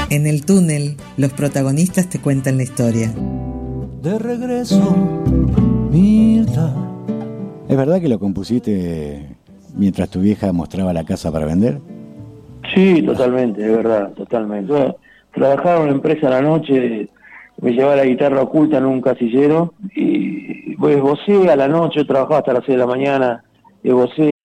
En el túnel, los protagonistas te cuentan la historia. De regreso, Mirta. ¿Es verdad que lo compusiste mientras tu vieja mostraba la casa para vender? Sí, totalmente, es verdad, totalmente. Yo trabajaba en una empresa a la noche, me llevaba la guitarra oculta en un casillero y pues esbocé a la noche, yo trabajaba hasta las 6 de la mañana, esbocé